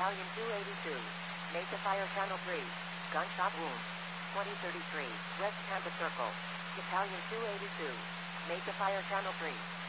Battalion 282. Made to fire Channel 3. Gunshot wound. 2033. West Canada Circle. Battalion 282. Made to fire Channel 3.